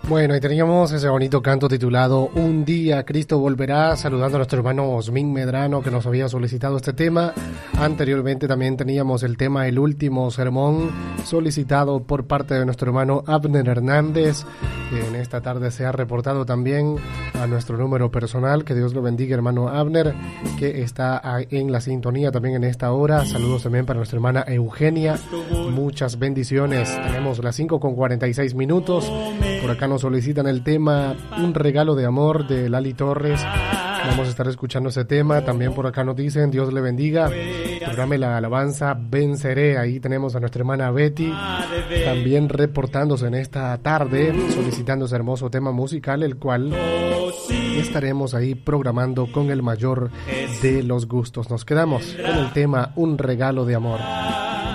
Bueno, y teníamos ese bonito canto titulado Un día Cristo volverá, saludando a nuestro hermano Osmin Medrano, que nos había solicitado este tema. Anteriormente también teníamos el tema El último sermón, solicitado por parte de nuestro hermano Abner Hernández, que en esta tarde se ha reportado también a nuestro número personal. Que Dios lo bendiga, hermano Abner, que está en la sintonía también en esta hora. Saludos también para nuestra hermana Eugenia, muchas bendiciones. Tenemos las 5:46. Por acá nos solicitan el tema Un regalo de amor de Lali Torres. Vamos a estar escuchando ese tema. También por acá nos dicen Dios le bendiga, programe la alabanza Venceré. Ahí tenemos a nuestra hermana Betty también reportándose en esta tarde, solicitando ese hermoso tema musical, el cual estaremos ahí programando con el mayor de los gustos. Nos quedamos con el tema Un regalo de amor.